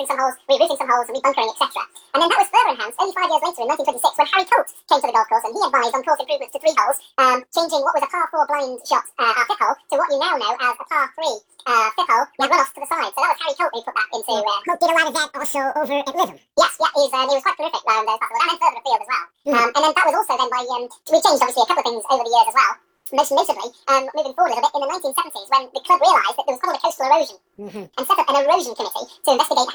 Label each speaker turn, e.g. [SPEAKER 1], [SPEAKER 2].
[SPEAKER 1] filtering some holes, rerouting some holes, and rebunkering, etc. And then that was further enhanced only 5 years later in 1926 when Harry Colt came to the golf course and he advised on course improvements to 3 holes, changing what was a par 4 blind shot, our 5th hole, to what you now know as a par 3 5th hole with runoff to the side. So that was Harry Colt who put that into...
[SPEAKER 2] Colt did a lot of that also over at Lytham.
[SPEAKER 1] Yes, yeah, he was quite prolific around those parts of the world, and then further afield as well. And then that was also then by... we changed, obviously, a couple of things over the years as well. Most notably, moving forward a bit, in the 1970s, when the club realised that there was probably coastal erosion, and set up an erosion committee to investigate